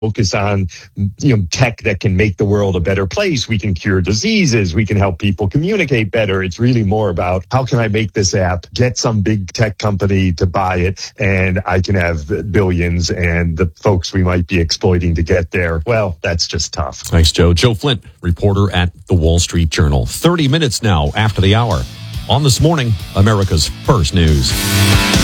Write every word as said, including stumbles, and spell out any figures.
focus on, you know, tech that can make the world a better place. We can cure diseases. We can help people communicate better. It's really more about how can I make this app, get some big tech company to buy it, and I can have billions, and the folks we might be exploiting to get there, well, that's just tough. Thanks, Joe. Joe Flint, reporter at the Wall Street Journal. thirty minutes now after the hour. On This Morning, America's First News.